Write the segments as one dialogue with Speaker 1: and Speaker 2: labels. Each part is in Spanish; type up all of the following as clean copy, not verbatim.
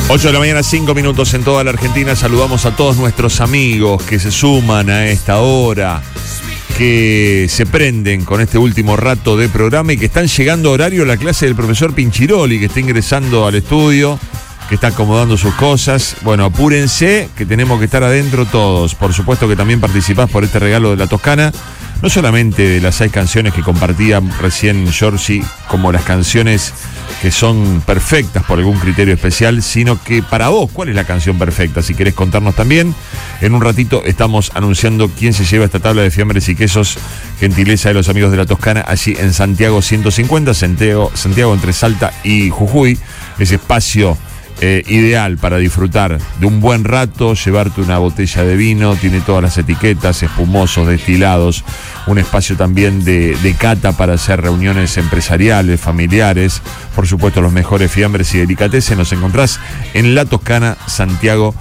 Speaker 1: 8 de la mañana, 5 minutos en toda la Argentina. Saludamos a todos nuestros amigos que se suman a esta hora, que se prenden con este último rato de programa y que están llegando a horario a la clase del profesor Pinchiroli, que está ingresando al estudio, que está acomodando sus cosas. Bueno, apúrense, que tenemos que estar adentro todos. Por supuesto que también participás por este regalo de la Toscana, no solamente de las 6 canciones que compartía recién Giorgi, como las canciones que son perfectas por algún criterio especial, sino que para vos, ¿cuál es la canción perfecta? Si querés contarnos también. En un ratito estamos anunciando quién se lleva esta tabla de fiambres y quesos, gentileza de los amigos de la Toscana, allí en Santiago 150, Santiago entre Salta y Jujuy. Ese espacio ideal para disfrutar de un buen rato, llevarte una botella de vino, tiene todas las etiquetas, espumosos, destilados, un espacio también de cata para hacer reuniones empresariales, familiares, por supuesto los mejores fiambres y delicatessen los encontrás en La Toscana, Santiago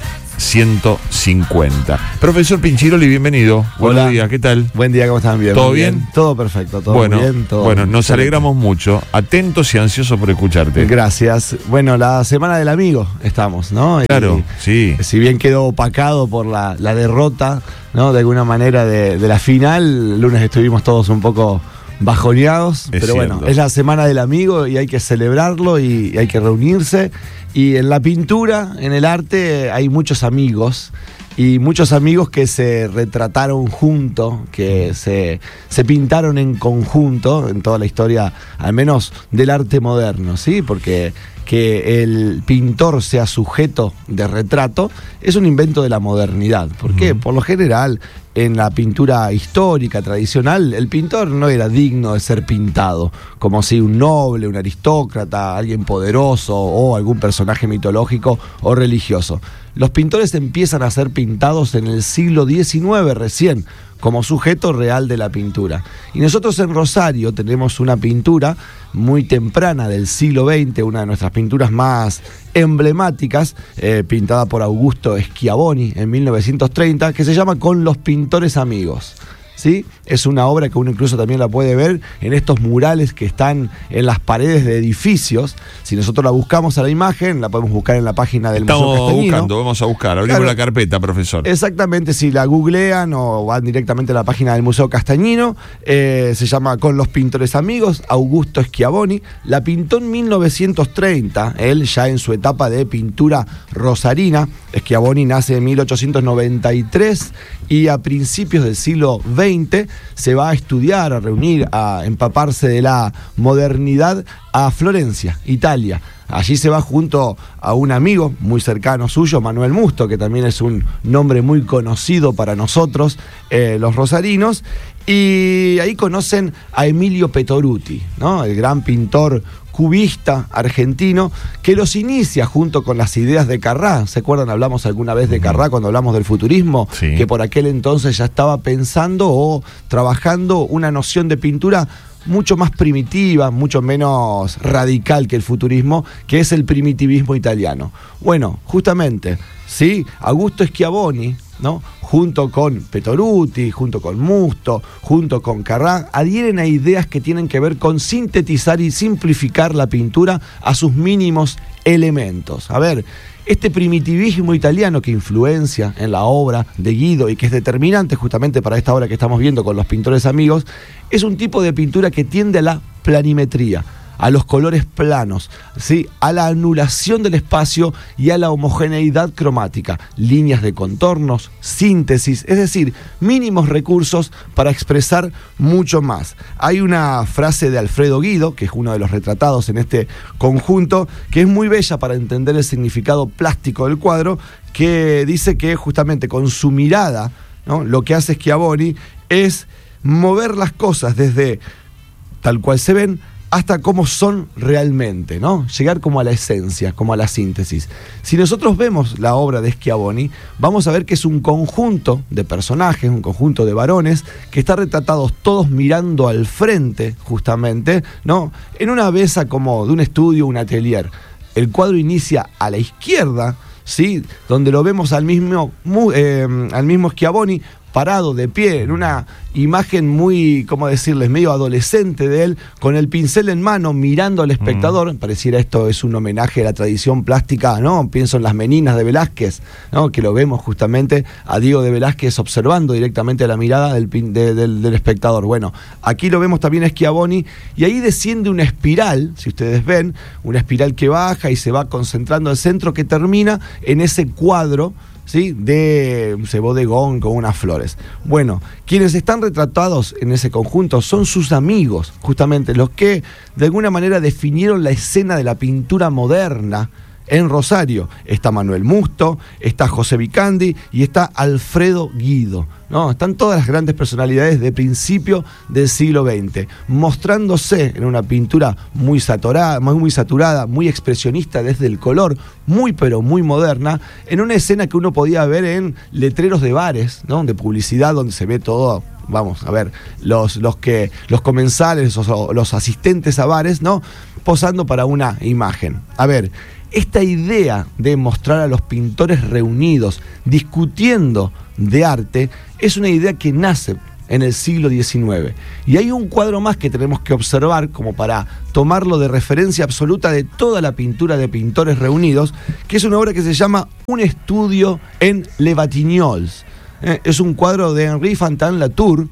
Speaker 1: 150. Profesor Pinchiroli, bienvenido.
Speaker 2: Hola.
Speaker 1: Buenos días, ¿qué tal?
Speaker 2: Buen día, ¿cómo están? Bien.
Speaker 1: ¿Todo bien?
Speaker 2: Todo perfecto, todo
Speaker 1: bueno,
Speaker 2: bien. Todo
Speaker 1: bueno, nos
Speaker 2: excelente.
Speaker 1: alegramos mucho, atentos y ansiosos por escucharte.
Speaker 2: Gracias. Bueno, la semana del amigo estamos, ¿no?
Speaker 1: Claro, sí.
Speaker 2: Si bien quedó opacado por la derrota, ¿no? De alguna manera de la final, el lunes estuvimos todos un poco bajoneados, pero bueno,
Speaker 1: cierto.
Speaker 2: es la semana del amigo y hay que celebrarlo y hay que reunirse. Y en la pintura, en el arte, hay muchos amigos. Y muchos amigos que se retrataron juntos, que se pintaron en conjunto en toda la historia, al menos del arte moderno, ¿sí? Porque que el pintor sea sujeto de retrato es un invento de la modernidad. ¿Por qué? Por lo general, en la pintura histórica, tradicional, el pintor no era digno de ser pintado, como si un noble, un aristócrata, alguien poderoso o algún personaje mitológico o religioso. Los pintores empiezan a ser pintados en el siglo XIX recién, como sujeto real de la pintura. Y nosotros en Rosario tenemos una pintura muy temprana del siglo XX, una de nuestras pinturas más emblemáticas, pintada por Augusto Schiavoni en 1930, que se llama Con los pintores amigos. ¿Sí? Es una obra que uno incluso también la puede ver en estos murales que están en las paredes de edificios. Si nosotros la buscamos a la imagen, la podemos buscar en la página del Museo Castañino.
Speaker 1: Estamos buscando, vamos a buscar, abrimos
Speaker 2: Claro.
Speaker 1: la carpeta, profesor.
Speaker 2: Exactamente, si la googlean o van directamente a la página del Museo Castañino, se llama Con los pintores amigos, Augusto Schiavoni. La pintó en 1930, él ya en su etapa de pintura rosarina. Schiavoni nace en 1893 y a principios del siglo XX se va a estudiar, a reunir, a empaparse de la modernidad a Florencia, Italia. Allí se va junto a un amigo muy cercano suyo, Manuel Musto, que también es un nombre muy conocido para nosotros, los rosarinos, y ahí conocen a Emilio Petoruti, ¿no? El gran pintor cubista argentino, que los inicia junto con las ideas de Carrà. ¿Se acuerdan? Hablamos alguna vez de Carrà cuando hablamos del futurismo,
Speaker 1: Sí.
Speaker 2: que por aquel entonces ya estaba pensando o trabajando una noción de pintura mucho más primitiva, mucho menos radical que el futurismo, que es el primitivismo italiano. Bueno, justamente, ¿sí? Augusto Schiavoni, ¿no? Junto con Petoruti, junto con Musto, junto con Carrà, adhieren a ideas que tienen que ver con sintetizar y simplificar la pintura a sus mínimos elementos. A ver, este primitivismo italiano que influencia en la obra de Guido y que es determinante justamente para esta obra que estamos viendo con los pintores amigos, es un tipo de pintura que tiende a la planimetría, a los colores planos, ¿sí? A la anulación del espacio y a la homogeneidad cromática, líneas de contornos, síntesis, es decir, mínimos recursos para expresar mucho más. Hay una frase de Alfredo Guido, que es uno de los retratados en este conjunto, que es muy bella para entender el significado plástico del cuadro, que dice que justamente con su mirada, ¿no? Lo que hace Schiavoni es mover las cosas desde tal cual se ven hasta cómo son realmente, ¿no? Llegar como a la esencia, como a la síntesis. Si nosotros vemos la obra de Schiavoni, vamos a ver que es un conjunto de personajes, un conjunto de varones, que están retratados todos mirando al frente, justamente, ¿no? En una mesa como de un estudio, un atelier. El cuadro inicia a la izquierda, ¿sí? Donde lo vemos al mismo Schiavoni parado de pie, en una imagen muy, ¿cómo decirles?, medio adolescente de él, con el pincel en mano, mirando al espectador. Pareciera esto es un homenaje a la tradición plástica, ¿no? Pienso en Las Meninas de Velázquez, ¿no? Que lo vemos justamente a Diego de Velázquez observando directamente la mirada del espectador. Bueno, aquí lo vemos también a Schiavoni, y ahí desciende una espiral, si ustedes ven, una espiral que baja y se va concentrando al centro, que termina en ese cuadro, ¿sí?, de ese bodegón con unas flores. Bueno, quienes están retratados en ese conjunto son sus amigos, justamente los que de alguna manera definieron la escena de la pintura moderna en Rosario. Está Manuel Musto, está José Vicandi y está Alfredo Guido, ¿no? Están todas las grandes personalidades de principio del siglo XX, mostrándose en una pintura muy saturada, muy expresionista desde el color, muy pero muy moderna, en una escena que uno podía ver en letreros de bares, ¿no?, de publicidad, donde se ve todo. Vamos a ver, los comensales o los asistentes a bares, ¿no?, posando para una imagen. A ver, esta idea de mostrar a los pintores reunidos, discutiendo de arte, es una idea que nace en el siglo XIX. Y hay un cuadro más que tenemos que observar como para tomarlo de referencia absoluta de toda la pintura de pintores reunidos, que es una obra que se llama Un estudio en Les Batignolles. Es un cuadro de Henri Fantin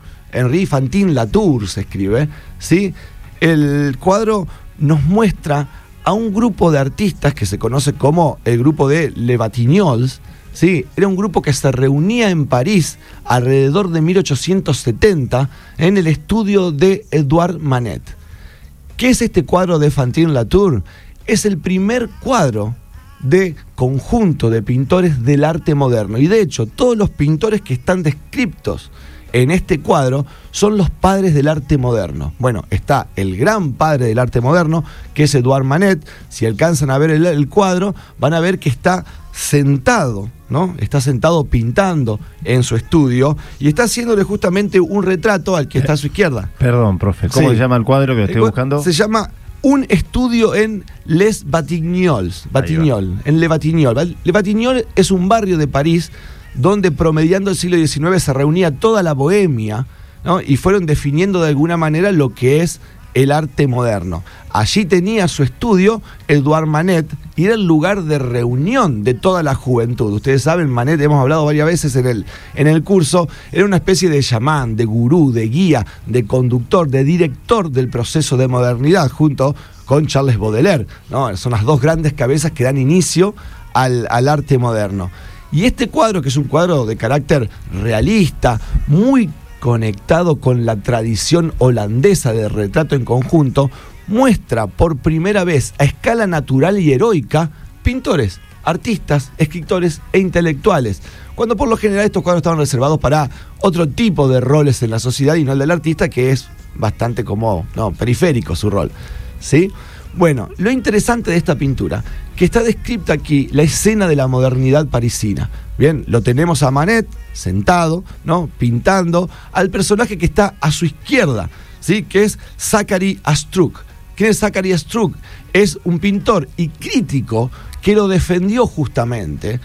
Speaker 2: Latour se escribe, ¿sí? El cuadro nos muestra a un grupo de artistas que se conoce como el grupo de Les Batignolles, ¿sí? Era un grupo que se reunía en París alrededor de 1870 en el estudio de Edouard Manet. ¿Qué es este cuadro de Fantin Latour? Es el primer cuadro de conjunto de pintores del arte moderno, y de hecho todos los pintores que están descritos en este cuadro son los padres del arte moderno. Bueno, está el gran padre del arte moderno, que es Edouard Manet. Si alcanzan a ver el cuadro, van a ver que está sentado, ¿no? Está sentado pintando en su estudio y está haciéndole justamente un retrato al que está a su izquierda.
Speaker 3: Perdón, profe, ¿cómo se llama el cuadro que lo estoy buscando?
Speaker 2: Se llama Un estudio en Les Batignolles. En Les Batignolles. Les Batignolles es un barrio de París donde promediando el siglo XIX se reunía toda la bohemia, ¿no? Y fueron definiendo de alguna manera lo que es el arte moderno. Allí tenía su estudio Edouard Manet y era el lugar de reunión de toda la juventud. Ustedes saben, Manet, hemos hablado varias veces en el curso, era una especie de chamán, de gurú, de guía, de conductor, de director del proceso de modernidad, junto con Charles Baudelaire, ¿no? Son las dos grandes cabezas que dan inicio al arte moderno. Y este cuadro, que es un cuadro de carácter realista, muy conectado con la tradición holandesa de retrato en conjunto, muestra por primera vez a escala natural y heroica pintores, artistas, escritores e intelectuales, cuando por lo general estos cuadros estaban reservados para otro tipo de roles en la sociedad y no el del artista, que es bastante periférico su rol, ¿sí? Bueno, lo interesante de esta pintura, que está descrita aquí la escena de la modernidad parisina. Bien, lo tenemos a Manet sentado, ¿no?, pintando al personaje que está a su izquierda, ¿sí?, que es Zachary Astruc. ¿Quién es Zachary Astruc? Es un pintor y crítico que lo defendió justamente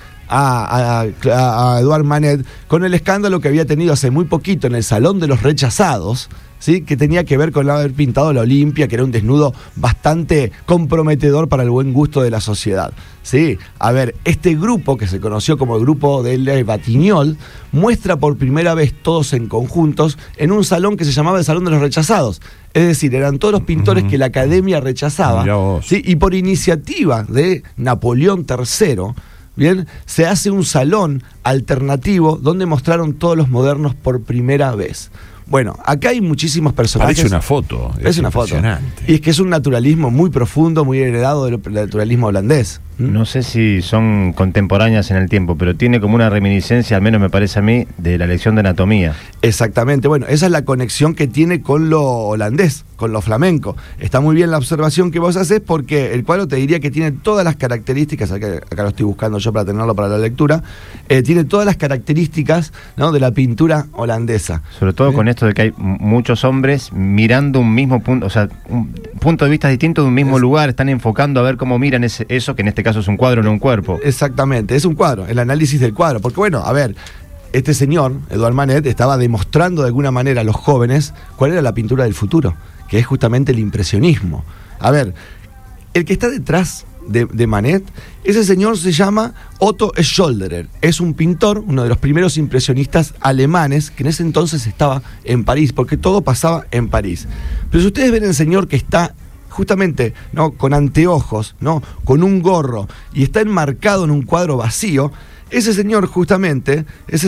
Speaker 2: a Edouard Manet con el escándalo que había tenido hace muy poquito en el Salón de los Rechazados, ¿sí?, que tenía que ver con haber pintado la Olimpia, que era un desnudo bastante comprometedor para el buen gusto de la sociedad, ¿sí? A ver, este grupo, que se conoció como el grupo de Les Batignolles, muestra por primera vez todos en conjuntos en un salón que se llamaba el Salón de los Rechazados. Es decir, eran todos los pintores que la academia rechazaba, ¿sí? Y por iniciativa de Napoleón III, bien, se hace un salón alternativo donde mostraron todos los modernos por primera vez. Bueno, acá hay muchísimos personajes.
Speaker 1: Parece una foto.
Speaker 2: Es una foto. Y es que es un naturalismo muy profundo, muy heredado del naturalismo holandés.
Speaker 3: No sé si son contemporáneas en el tiempo, pero tiene como una reminiscencia, al menos me parece a mí, de la lección de anatomía.
Speaker 2: Exactamente, bueno, esa es la conexión que tiene con lo holandés, con lo flamenco. Está muy bien la observación que vos haces, porque el cuadro te diría que tiene todas las características, acá lo estoy buscando yo para tenerlo para la lectura, tiene todas las características, ¿no?, de la pintura holandesa.
Speaker 3: Sobre todo con esto de que hay muchos hombres mirando un mismo punto, o sea, un punto de vista distinto de un mismo lugar, están enfocando a ver cómo miran eso, que en este caso es un cuadro, no un cuerpo.
Speaker 2: Exactamente, es un cuadro, el análisis del cuadro, porque bueno, a ver, este señor, Edouard Manet, estaba demostrando de alguna manera a los jóvenes cuál era la pintura del futuro, que es justamente el impresionismo. A ver, el que está detrás de Manet, ese señor se llama Otto Scholderer. Es un pintor, uno de los primeros impresionistas alemanes, que en ese entonces estaba en París, porque todo pasaba en París. Pero si ustedes ven el señor que está justamente, ¿no?, con anteojos, ¿no?, con un gorro, y está enmarcado en un cuadro vacío, ese señor justamente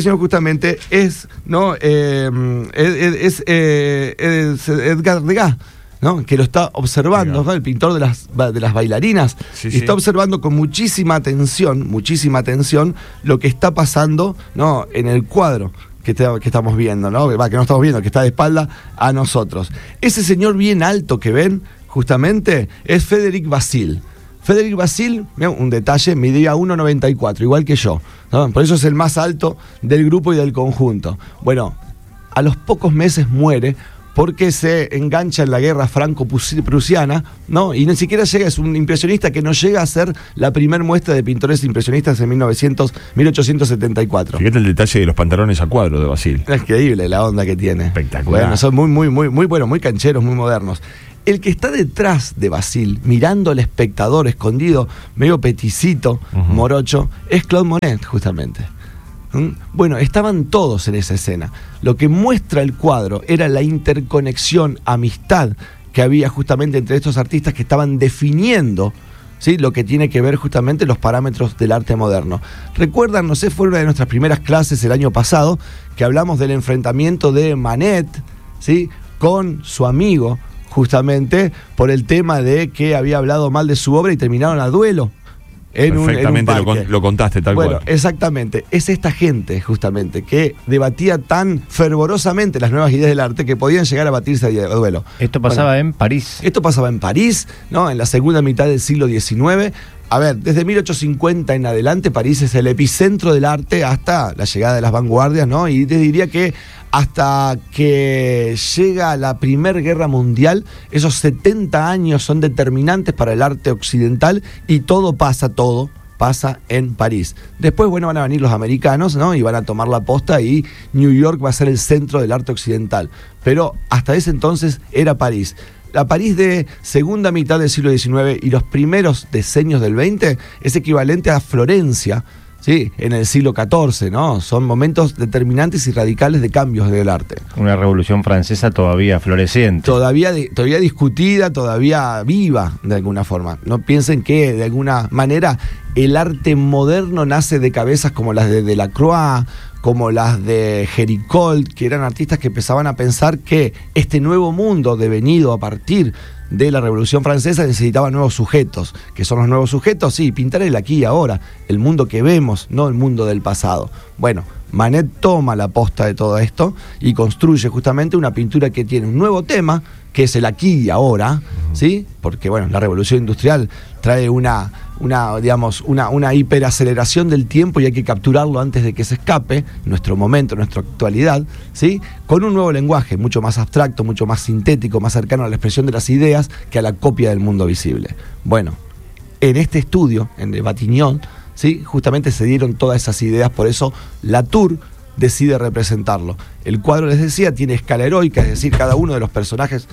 Speaker 2: es, ¿no?, es Edgar Degas, ¿no?, que lo está observando, ¿no?, el pintor de las bailarinas,
Speaker 1: sí,
Speaker 2: y está observando con muchísima atención lo que está pasando, ¿no?, en el cuadro que estamos viendo, ¿no?, que no estamos viendo, que está de espalda a nosotros. Ese señor bien alto que ven, justamente, es Frédéric Bazille. Frédéric Bazille, un detalle, midía 1,94, igual que yo, ¿no? Por eso es el más alto del grupo y del conjunto. Bueno, a los pocos meses muere porque se engancha en la guerra franco-prusiana, ¿no? Y ni siquiera llega, es un impresionista que no llega a ser la primer muestra de pintores impresionistas en 1874.
Speaker 1: Fíjate el detalle de los pantalones a cuadro de Bazille.
Speaker 2: Es increíble la onda que tiene.
Speaker 1: Espectacular.
Speaker 2: Bueno, son muy buenos, muy cancheros, muy modernos. El que está detrás de Bazille, mirando al espectador escondido, medio peticito, morocho, es Claude Monet, justamente. Bueno, estaban todos en esa escena. Lo que muestra el cuadro era la interconexión, amistad que había justamente entre estos artistas que estaban definiendo, ¿sí?, lo que tiene que ver justamente los parámetros del arte moderno. Recuerdan, no sé, fue una de nuestras primeras clases el año pasado, que hablamos del enfrentamiento de Manet, ¿sí?, con su amigo, justamente por el tema de que había hablado mal de su obra y terminaron a duelo.
Speaker 1: Perfectamente lo contaste tal cual.
Speaker 2: Bueno, exactamente. Es esta gente, justamente, que debatía tan fervorosamente las nuevas ideas del arte que podían llegar a batirse a duelo.
Speaker 3: Esto pasaba en París.
Speaker 2: Esto pasaba en París, ¿no?, en la segunda mitad del siglo XIX. A ver, desde 1850 en adelante, París es el epicentro del arte hasta la llegada de las vanguardias, ¿no? Y te diría que hasta que llega la Primera Guerra Mundial, esos 70 años son determinantes para el arte occidental y todo pasa en París. Después, bueno, van a venir los americanos, ¿no?, y van a tomar la posta y New York va a ser el centro del arte occidental. Pero hasta ese entonces era París. La París de segunda mitad del siglo XIX y los primeros decenios del XX es equivalente a Florencia, ¿sí?, en el siglo XIV, ¿no? Son momentos determinantes y radicales de cambios del arte.
Speaker 3: Una revolución francesa todavía floreciente.
Speaker 2: Todavía discutida, todavía viva, de alguna forma. No piensen que, de alguna manera, el arte moderno nace de cabezas como las de Delacroix, como las de Géricault, que eran artistas que empezaban a pensar que este nuevo mundo devenido a partir de la Revolución Francesa necesitaba nuevos sujetos. ¿Qué son los nuevos sujetos? Sí, pintar el aquí y ahora, el mundo que vemos, no el mundo del pasado. Bueno, Manet toma la posta de todo esto y construye justamente una pintura que tiene un nuevo tema, que es el aquí y ahora, ¿sí? Porque, bueno, la revolución industrial trae una hiperaceleración del tiempo y hay que capturarlo antes de que se escape, nuestro momento, nuestra actualidad, ¿sí?, con un nuevo lenguaje, mucho más abstracto, mucho más sintético, más cercano a la expresión de las ideas que a la copia del mundo visible. Bueno, en este estudio, en de Batignon, ¿sí?, justamente se dieron todas esas ideas, por eso Latour decide representarlo. El cuadro, les decía, tiene escala heroica, es decir, cada uno de los personajes,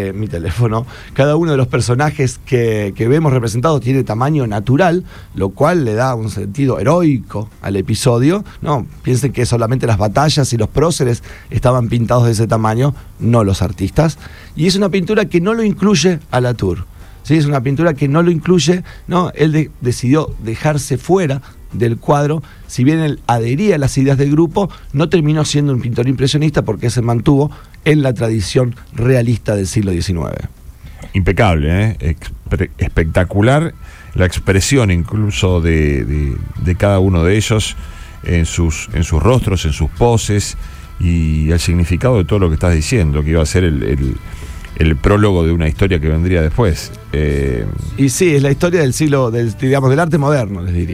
Speaker 2: cada uno de los personajes que vemos representados tiene tamaño natural, lo cual le da un sentido heroico al episodio. No piensen que solamente las batallas y los próceres estaban pintados de ese tamaño, no los artistas. Y es una pintura que no lo incluye a Latour. Sí, es una pintura que no lo incluye, ¿no? Él decidió dejarse fuera del cuadro. Si bien él adhería a las ideas del grupo, no terminó siendo un pintor impresionista porque se mantuvo en la tradición realista del siglo XIX.
Speaker 1: Impecable, espectacular la expresión incluso de cada uno de ellos en sus rostros, en sus poses y el significado de todo lo que estás diciendo, que iba a ser el prólogo de una historia que vendría después.
Speaker 2: Y sí, es la historia del siglo, del arte moderno, les diría.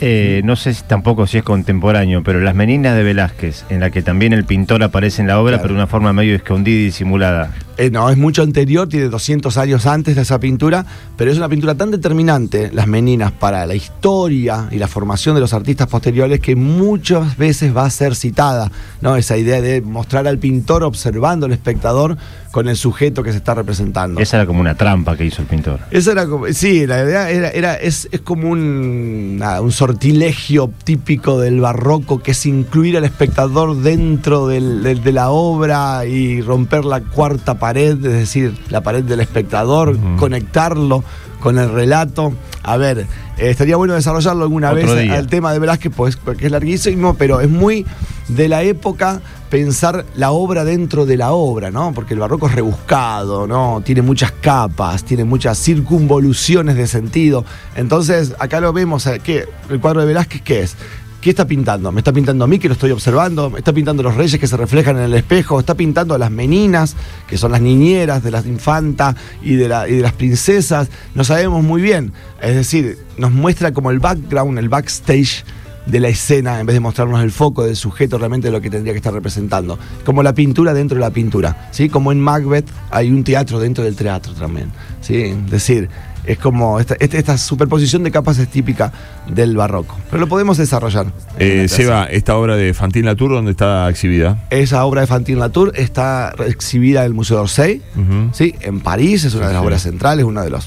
Speaker 3: no sé tampoco si es contemporáneo, pero Las Meninas de Velázquez, en la que también el pintor aparece en la obra, claro, pero de una forma medio escondida y disimulada.
Speaker 2: No, es mucho anterior, tiene 200 años antes de esa pintura, pero es una pintura tan determinante, Las Meninas, para la historia y la formación de los artistas posteriores, que muchas veces va a ser citada, ¿no? Esa idea de mostrar al pintor observando al espectador con el sujeto que se está representando.
Speaker 3: Esa era como una trampa que hizo el pintor.
Speaker 2: Esa era como, sí, la idea es como un sortilegio típico del barroco, que es incluir al espectador dentro de la obra y romper la cuarta pared, es decir, la pared del espectador, conectarlo con el relato. A ver, estaría bueno desarrollarlo alguna vez al tema de Velázquez, pues, porque es larguísimo, pero es muy de la época pensar la obra dentro de la obra, ¿no? Porque el barroco es rebuscado, ¿no? Tiene muchas capas, tiene muchas circunvoluciones de sentido. Entonces, acá lo vemos, ¿qué? El cuadro de Velázquez, ¿qué es? ¿Qué está pintando? ¿Me está pintando a mí, que lo estoy observando? ¿Me está pintando a los reyes que se reflejan en el espejo? ¿Está pintando a las meninas, que son las niñeras de las infantas y de las princesas? No sabemos muy bien. Es decir, nos muestra como el background, el backstage de la escena, en vez de mostrarnos el foco del sujeto realmente de lo que tendría que estar representando. Como la pintura dentro de la pintura, ¿sí? Como en Macbeth hay un teatro dentro del teatro también, ¿sí? Es decir, es como esta superposición de capas es típica del barroco, pero lo podemos desarrollar.
Speaker 1: Seba, esta obra de Fantin Latour, ¿dónde está exhibida?
Speaker 2: Esa obra de Fantin Latour está exhibida en el Museo d'Orsay, ¿sí? En París, es una de las obras centrales, una de las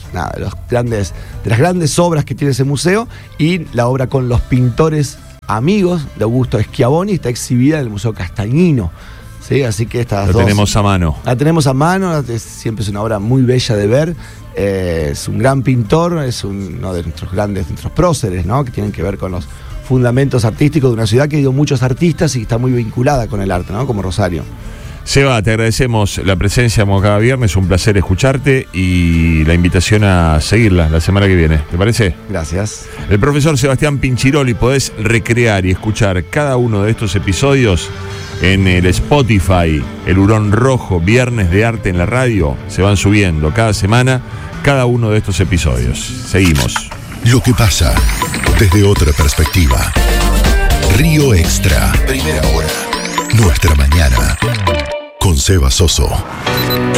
Speaker 2: grandes obras que tiene ese museo, y la obra con los pintores amigos de Augusto Schiavoni está exhibida en el Museo Castagnino. Sí, así que estas dos
Speaker 1: tenemos a mano.
Speaker 2: La tenemos a mano, siempre es una obra muy bella de ver. Es un gran pintor, es uno de nuestros próceres, ¿no? Que tienen que ver con los fundamentos artísticos de una ciudad que ha ido muchos artistas y está muy vinculada con el arte, ¿no? Como Rosario.
Speaker 1: Seba, te agradecemos la presencia como cada viernes, un placer escucharte y la invitación a seguirla la semana que viene. ¿Te parece?
Speaker 2: Gracias.
Speaker 1: El profesor Sebastián Pinchiroli, podés recrear y escuchar cada uno de estos episodios en el Spotify, el Hurón Rojo, Viernes de Arte en la Radio. Se van subiendo cada semana cada uno de estos episodios. Seguimos.
Speaker 4: Lo que pasa desde otra perspectiva. Río Extra. Primera hora. Nuestra mañana. Con Seba Soso.